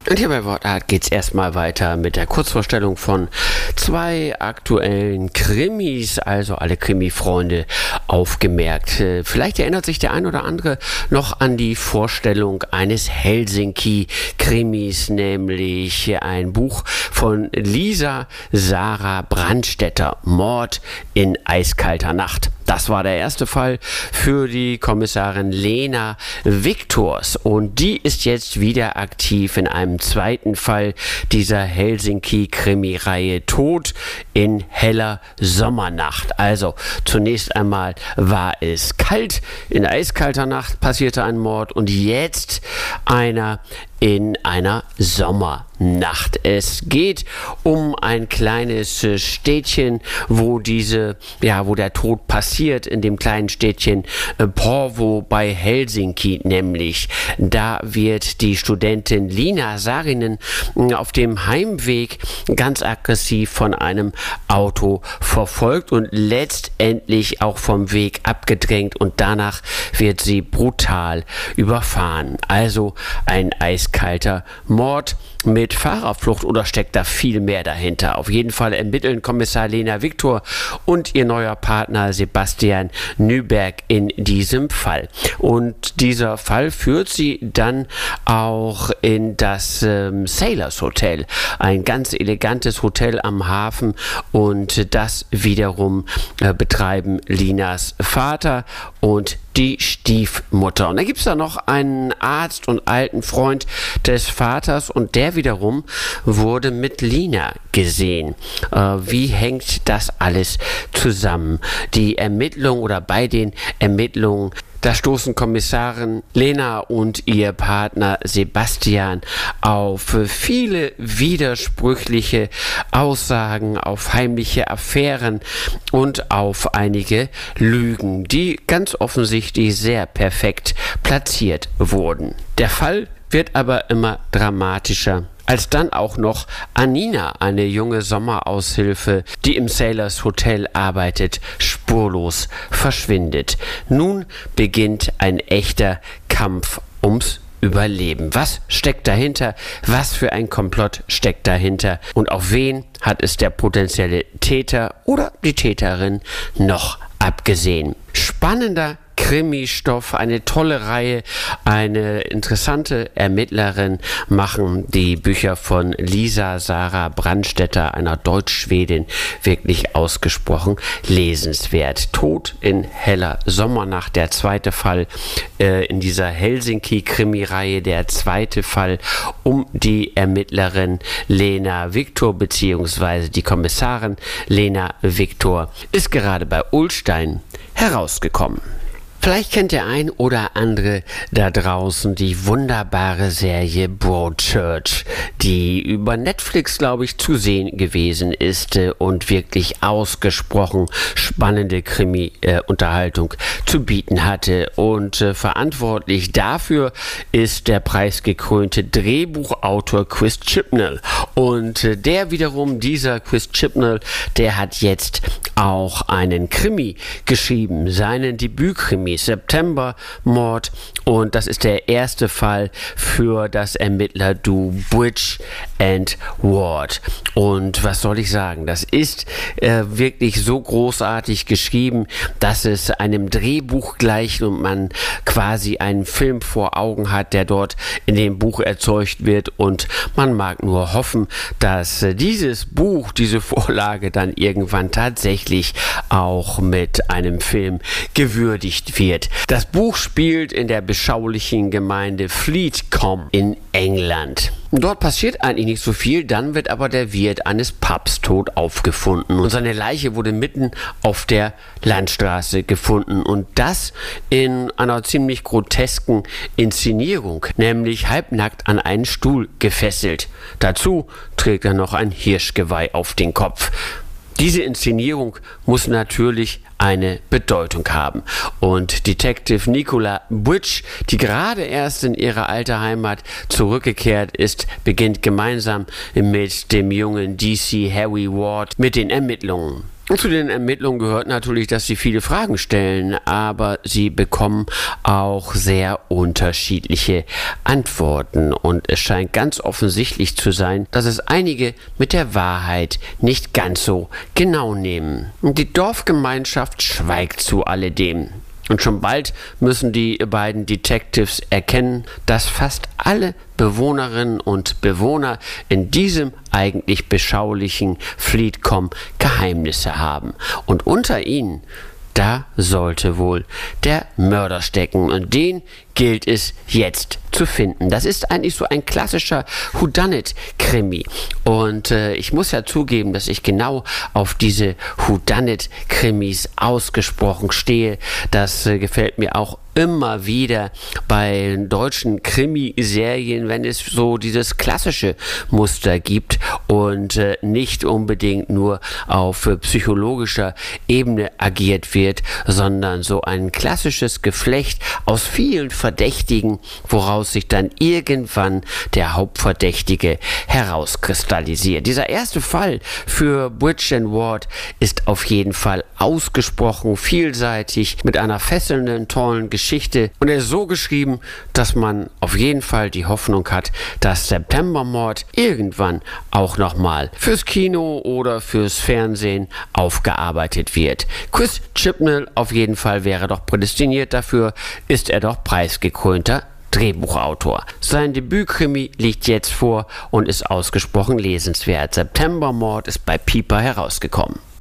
Und hier bei Wortart geht's erstmal weiter mit der Kurzvorstellung von 2 aktuellen Krimis, also alle Krimi-Freunde aufgemerkt. Vielleicht erinnert sich der ein oder andere noch an die Vorstellung eines Helsinki-Krimis, nämlich ein Buch von Liza Sarah Brandstätter, Mord in eiskalter Nacht. Das war der erste Fall für die Kommissarin Lena Viktors und die ist jetzt wieder aktiv in einem zweiten Fall dieser Helsinki-Krimi-Reihe Tod in heller Sommernacht. Also zunächst einmal war es kalt, in eiskalter Nacht passierte ein Mord und jetzt einer in einer Sommernacht. Es geht um ein kleines Städtchen, wo der Tod passiert, in dem kleinen Städtchen Porvoo bei Helsinki nämlich. Da wird die Studentin Liina Saarinen auf dem Heimweg ganz aggressiv von einem Auto verfolgt und letztendlich auch vom Weg abgedrängt und danach wird sie brutal überfahren. Also ein eiskalter Mord mit Fahrerflucht oder steckt da viel mehr dahinter? Auf jeden Fall ermitteln Kommissar Lena Viktor und ihr neuer Partner Sebastian Nyberg in diesem Fall. Und dieser Fall führt sie dann auch in das Sailors Hotel, ein ganz elegantes Hotel am Hafen und das wiederum betreiben Linas Vater und die Stiefmutter. Und da gibt es da noch einen Arzt und alten Freund des Vaters und der wiederum wurde mit Lina gesehen. Wie hängt das alles zusammen? Die Ermittlung oder bei den Ermittlungen, da stoßen Kommissarin Lena und ihr Partner Sebastian auf viele widersprüchliche Aussagen, auf heimliche Affären und auf einige Lügen, die ganz offensichtlich sehr perfekt platziert wurden. Der Fall wird aber immer dramatischer, als dann auch noch Anina, eine junge Sommeraushilfe, die im Sailors Hotel arbeitet, spurlos verschwindet. Nun beginnt ein echter Kampf ums Überleben. Was steckt dahinter? Was für ein Komplott steckt dahinter? Und auf wen hat es der potenzielle Täter oder die Täterin noch abgesehen? Spannender Krimi-Stoff, eine tolle Reihe, eine interessante Ermittlerin machen die Bücher von Liza Sarah Brandstätter, einer Deutsch-Schwedin, wirklich ausgesprochen lesenswert. Tod in heller Sommernacht, der zweite Fall in dieser Helsinki-Krimi-Reihe, der zweite Fall um die Ermittlerin Lena Viktor bzw. die Kommissarin Lena Viktor ist gerade bei Ullstein herausgekommen. Vielleicht kennt der ein oder andere da draußen die wunderbare Serie Broadchurch, die über Netflix, glaube ich, zu sehen gewesen ist und wirklich ausgesprochen spannende Krimi-Unterhaltung zu bieten hatte. Und verantwortlich dafür ist der preisgekrönte Drehbuchautor Chris Chibnall. Und der wiederum, dieser Chris Chibnall, der hat jetzt auch einen Krimi geschrieben, seinen Debütkrimi September-Mord, und das ist der erste Fall für das Ermittlerduo Bridge and Ward. Und was soll ich sagen, das ist wirklich so großartig geschrieben, dass es einem Drehbuch gleicht und man quasi einen Film vor Augen hat, der dort in dem Buch erzeugt wird, und man mag nur hoffen, dass dieses Buch, diese Vorlage dann irgendwann tatsächlich auch mit einem Film gewürdigt wird. Das Buch spielt in der beschaulichen Gemeinde Fleetcombe in England. Dort passiert eigentlich nicht so viel, dann wird aber der Wirt eines Pubs tot aufgefunden und seine Leiche wurde mitten auf der Landstraße gefunden, und das in einer ziemlich grotesken Inszenierung, nämlich halbnackt an einen Stuhl gefesselt. Dazu trägt er noch ein Hirschgeweih auf den Kopf. Diese Inszenierung muss natürlich eine Bedeutung haben. Und Detective Nicola Bridge, die gerade erst in ihre alte Heimat zurückgekehrt ist, beginnt gemeinsam mit dem jungen DC Harry Ward mit den Ermittlungen. Und zu den Ermittlungen gehört natürlich, dass sie viele Fragen stellen, aber sie bekommen auch sehr unterschiedliche Antworten. Und es scheint ganz offensichtlich zu sein, dass es einige mit der Wahrheit nicht ganz so genau nehmen. Und die Dorfgemeinschaft schweigt zu alledem. Und schon bald müssen die beiden Detectives erkennen, dass fast alle Bewohnerinnen und Bewohner in diesem eigentlich beschaulichen Fleetcombe Geheimnisse haben. Und unter ihnen, da sollte wohl der Mörder stecken. Und den gilt es jetzt zu finden. Das ist eigentlich so ein klassischer Whodunit-Krimi. Und ich muss ja zugeben, dass ich genau auf diese Whodunit-Krimis ausgesprochen stehe. Das gefällt mir auch immer wieder bei deutschen Krimiserien, wenn es so dieses klassische Muster gibt und nicht unbedingt nur auf psychologischer Ebene agiert wird, sondern so ein klassisches Geflecht aus vielen Verdächtigen, woraus sich dann irgendwann der Hauptverdächtige herauskristallisiert. Dieser erste Fall für Bridge & Ward ist auf jeden Fall ausgesprochen vielseitig mit einer fesselnden, tollen Geschichte und er ist so geschrieben, dass man auf jeden Fall die Hoffnung hat, dass Septembermord irgendwann auch nochmal fürs Kino oder fürs Fernsehen aufgearbeitet wird. Chris Chibnall auf jeden Fall wäre doch prädestiniert dafür, ist er doch preisgekrönter Drehbuchautor. Sein Debütkrimi liegt jetzt vor und ist ausgesprochen lesenswert. Septembermord ist bei Piper herausgekommen.